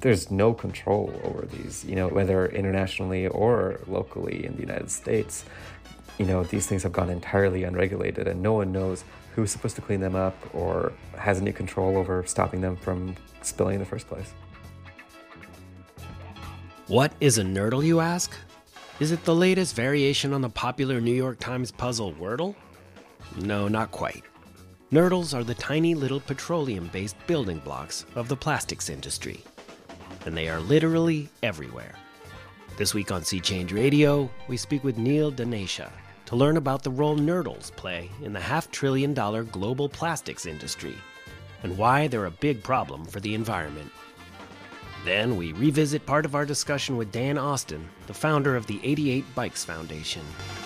there's no control over these, whether internationally or locally in the United States. These things have gone entirely unregulated, and no one knows who's supposed to clean them up or has any control over stopping them from spilling in the first place. What is a nurdle, you ask? Is it the latest variation on the popular New York Times puzzle Wordle? No, not quite. Nurdles are the tiny little petroleum-based building blocks of the plastics industry, and they are literally everywhere. This week on Sea Change Radio, we speak with Neil Dhanesha to learn about the role nurdles play in the $500 billion global plastics industry and why they're a big problem for the environment. Then we revisit part of our discussion with Dan Austin, the founder of the 88 Bikes Foundation.